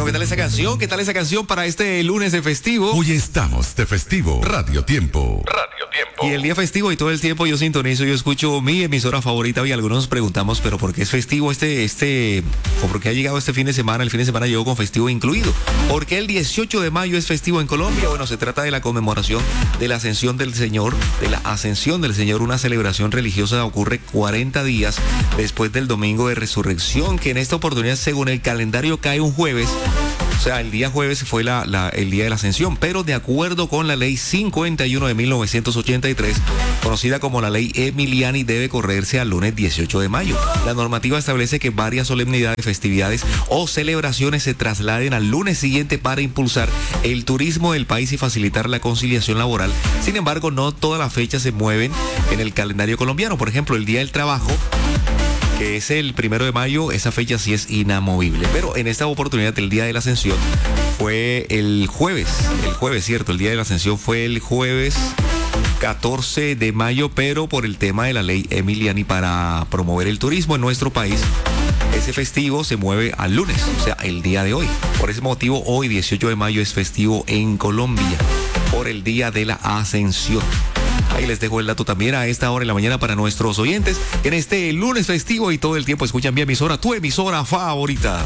Bueno, ¿qué tal esa canción? ¿Qué tal esa canción para este lunes de festivo? Hoy estamos de festivo. Radio Tiempo. Y el día festivo y todo el tiempo yo sintonizo, yo escucho mi emisora favorita y algunos nos preguntamos, pero ¿por qué es festivo o por qué ha llegado este fin de semana? El fin de semana llegó con festivo incluido. ¿Por qué el 18 de mayo es festivo en Colombia? Bueno, se trata de la conmemoración de la ascensión del Señor, una celebración religiosa ocurre 40 días después del domingo de resurrección, que en esta oportunidad, según el calendario, cae un jueves. O sea, el día jueves fue el día de la ascensión, pero de acuerdo con la ley 51 de 1983, conocida como la ley Emiliani, debe correrse al lunes 18 de mayo. La normativa establece que varias solemnidades, festividades o celebraciones se trasladen al lunes siguiente para impulsar el turismo del país y facilitar la conciliación laboral. Sin embargo, no todas las fechas se mueven en el calendario colombiano. Por ejemplo, el Día del Trabajo, que es el 1 de mayo, esa fecha sí es inamovible. Pero en esta oportunidad, el Día de la Ascensión fue el jueves, ¿cierto? El Día de la Ascensión fue el jueves 14 de mayo, pero por el tema de la ley Emiliani para promover el turismo en nuestro país, ese festivo se mueve al lunes, o sea, el día de hoy. Por ese motivo, hoy 18 de mayo es festivo en Colombia, por el Día de la Ascensión. Ahí les dejo el dato también a esta hora en la mañana para nuestros oyentes en este lunes festivo y todo el tiempo escuchan mi emisora, tu emisora favorita.